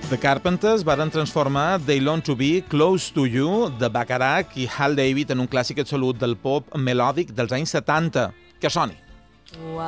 The Carpenters varen transformar They Long to Be Close to You de Bacharach i Hal David en un clàssic absolut del pop melòdic dels anys 70. Que soni.